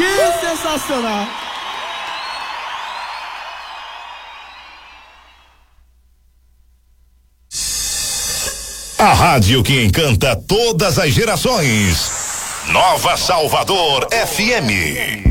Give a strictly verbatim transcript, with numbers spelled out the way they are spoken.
Que sensacional. A rádio que encanta todas as gerações. Nova Salvador F M.